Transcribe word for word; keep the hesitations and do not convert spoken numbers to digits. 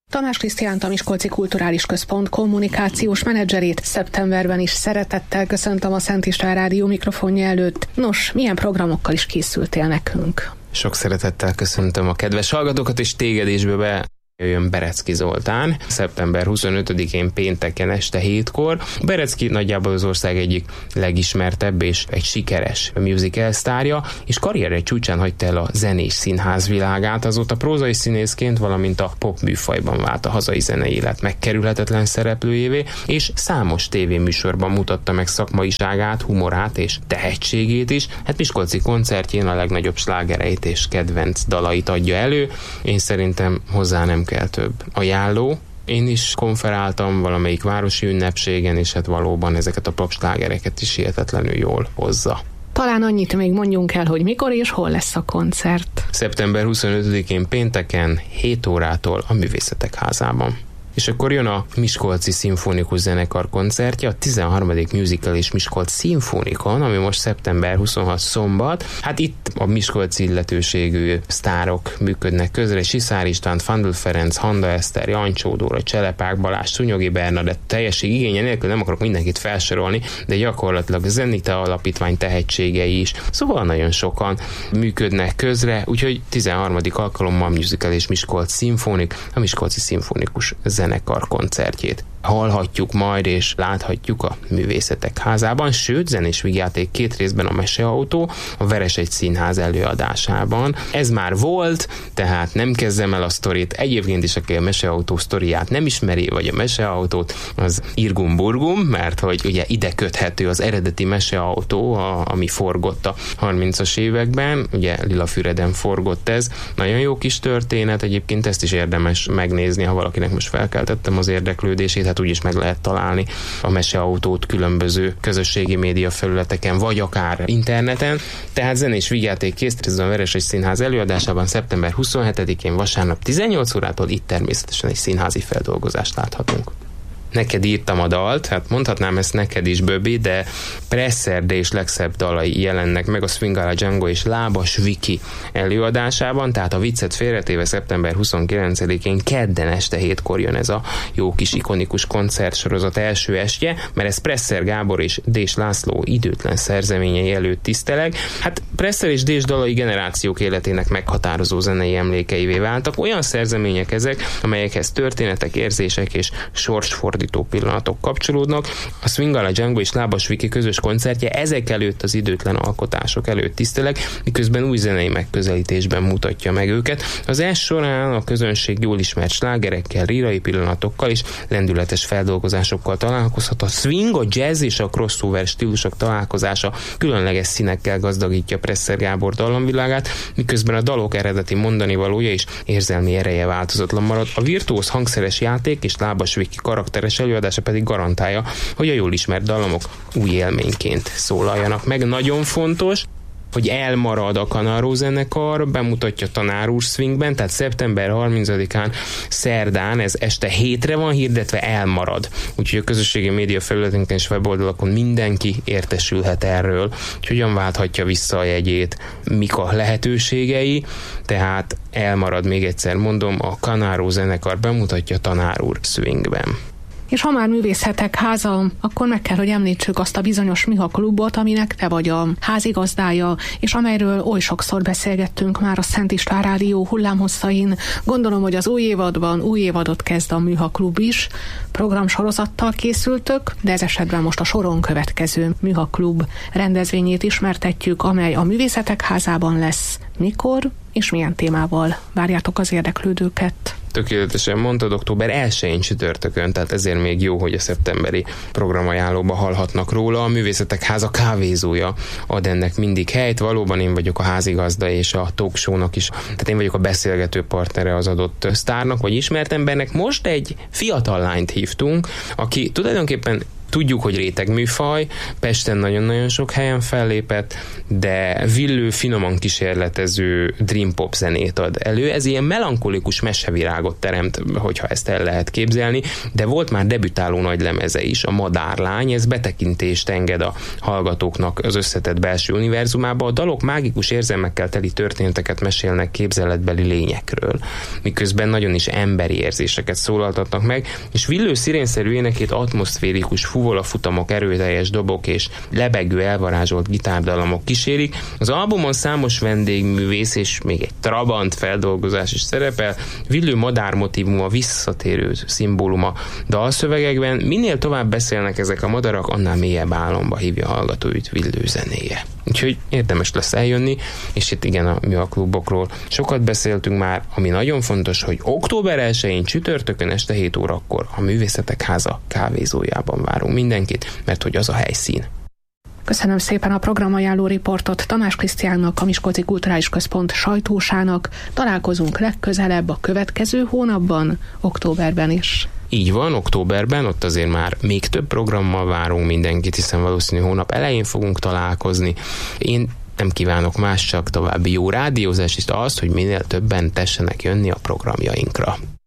Tamás Krisztiánt, a Miskolci Kulturális Központ kommunikációs menedzserét szeptemberben is szeretettel köszöntöm a Szent István Rádió mikrofonja előtt. Nos, milyen programokkal is készültél nekünk? Sok szeretettel köszöntöm a kedves hallgatókat, és téged is be jön Berecki Zoltán, szeptember huszonötödikén pénteken este hétkor. Berecki nagyjából az ország egyik legismertebb és egy sikeres musical sztárja, és karrierje csúcsán hagyta el a zenés színház világát, azóta prózai színészként, valamint a pop műfajban vált a hazai zenei élet megkerülhetetlen szereplőjévé, és számos tévéműsorban mutatta meg szakmaiságát, humorát és tehetségét is. Hát miskolci koncertjén a legnagyobb slágereit és kedvenc dalait adja elő. Én szerintem hozzá nem kell több. Ajánló. Én is konferáltam valamelyik városi ünnepségen, és hát valóban ezeket a popslágereket is hihetetlenül jól hozza. Talán annyit még mondjunk el, hogy mikor és hol lesz a koncert. szeptember huszonötödikén pénteken hét órától a Művészetek Házában. És akkor jön a Miskolci Szimfonikus Zenekar koncertje, a tizenharmadik musical és Miskolc Szimfonikon, ami most szeptember huszonhatodika szombat. Hát itt a miskolci illetőségű sztárok működnek közre, Siszár István, Fandl Ferenc, Handa Eszter, Jancsó Dóra, Cselepák Balázs, Szúnyogi Bernadett, teljesség igénye nélkül nem akarok mindenkit felsorolni, de gyakorlatilag a Zenita Alapítvány tehetségei is. Szóval nagyon sokan működnek közre, úgyhogy tizenharmadik alkalommal musical és Miskolc Szimfonik, a Miskolci Szimfonikus Zenekar koncertjét hallhatjuk majd és láthatjuk a Művészetek Házában, sőt, zenés vígjáték két részben a Meseautó, a Veresegy Színház előadásában. Ez már volt, tehát nem kezdem el a sztorit. Egyébként is, aki a Meseautó sztoriát nem ismeri, vagy a Meseautót, az Irgum Burgum, mert hogy ugye ide köthető az eredeti Meseautó, a, ami forgott a harmincas években, ugye Lilafüreden forgott ez. Nagyon jó kis történet, egyébként ezt is érdemes megnézni, ha valakinek most felkeltettem az érdeklődését, hát úgyis meg lehet találni a Meseautót különböző közösségi média felületeken, vagy akár interneten. Tehát zenés vígjáték készítésben a Veresegy Színház előadásában szeptember huszonhetedikén vasárnap tizennyolc órától itt természetesen egy színházi feldolgozást láthatunk. Neked írtam a dalt, hát mondhatnám ezt neked is, Böbi, de Presser D és legszebb dalai jelennek meg a Swingala Django és Lábas Viki előadásában, tehát a viccet félretéve szeptember huszonkilencedikén kedden este hétkor jön ez a jó kis ikonikus koncertsorozat első estje, mert ez Presser Gábor és Dés László időtlen szerzeményei előtt tiszteleg. Hát Presser és Dés dalai generációk életének meghatározó zenei emlékeivé váltak. Olyan szerzemények ezek, amelyekhez történetek, érzések és sorsfordítások pillanatok kapcsolódnak. A Swingala Django és Lábas Viki közös koncertje ezek előtt az időtlen alkotások előtt tiszteleg, miközben új zenei megközelítésben mutatja meg őket. Az es során a közönség jól ismert slágerekkel, lírai pillanatokkal és lendületes feldolgozásokkal találkozhat. A swing, a jazz és a crossover stílusok találkozása különleges színekkel gazdagítja Presser Gábor dallamvilágát, miközben a dalok eredeti mondani valója és érzelmi ereje változatlan marad. A virtuóz hangszeres játék és Lábas Viki karakteres előadása pedig garantálja, hogy a jól ismert dallamok új élményként szólaljanak meg. Nagyon fontos, hogy elmarad a Kanaró zenekar, bemutatja Tanár úr swingben, tehát szeptember harmincadikán szerdán, ez este hétre van hirdetve, elmarad. Úgyhogy a közösségi média felületeken és weboldalakon mindenki értesülhet erről, hogy hogyan válthatja vissza a jegyét, mik a lehetőségei, tehát elmarad, még egyszer mondom, a Kanaró zenekar bemutatja Tanár úr swingben. És ha már Művészetek Háza, akkor meg kell, hogy említsük azt a bizonyos Miha klubot, aminek te vagy a házigazdája, és amelyről oly sokszor beszélgettünk már a Szent István Rádió hullámhosszain. Gondolom, hogy az új évadban új évadot kezd a Miha klub is. Programsorozattal készültök, de ez esetben most a soron következő Miha klub rendezvényét ismertetjük, amely a Művészetek Házában lesz. Mikor és milyen témával várjátok az érdeklődőket? Tökéletesen mondtad, október elsején csütörtökön, tehát ezért még jó, hogy a szeptemberi programajánlóba hallhatnak róla. A Művészetek Háza kávézója ad ennek mindig helyt. Valóban én vagyok a házigazda és a talk show-nak is, tehát én vagyok a beszélgető partnere az adott sztárnak, vagy ismert embernek. Most egy fiatal lányt hívtunk, aki tulajdonképpen Tudjuk, hogy réteg műfaj, Pesten nagyon-nagyon sok helyen fellépett, de villő, finoman kísérletező dream pop zenét ad elő. Ez ilyen melankolikus mesevirágot teremt, hogyha ezt el lehet képzelni, de volt már debütáló nagy lemeze is, a Madárlány, ez betekintést enged a hallgatóknak az összetett belső univerzumába. A dalok mágikus érzelmekkel teli történeteket mesélnek képzeletbeli lényekről, miközben nagyon is emberi érzéseket szólaltatnak meg, és villő szirénszerű énekét atmoszférikus fuvolafutamok, erőteljes dobok és lebegő elvarázsolt gitárdalamok kísérik. Az albumon számos vendégművész és még egy trabant feldolgozás is szerepel, villő madár motívuma, visszatérő szimbóluma dalszövegekben. Minél tovább beszélnek ezek a madarak, annál mélyebb álomba hívja a hallgatóit villő zenéje. Úgyhogy érdemes lesz eljönni, és itt igen, a műaklubokról sokat beszéltünk már, ami nagyon fontos, hogy október elsején csütörtökön este hét órakor a Művészetek Háza kávézójában várunk mindenkit, mert hogy az a helyszín. Köszönöm szépen a programajánló riportot Tamás Krisztiánnak, a Miskolci Kulturális Központ sajtósának. Találkozunk legközelebb a következő hónapban, októberben is. Így van, októberben, ott azért már még több programmal várunk mindenkit, hiszen valószínű hónap elején fogunk találkozni. Én nem kívánok más, csak további jó rádiózást, és azt, hogy minél többen tessenek jönni a programjainkra.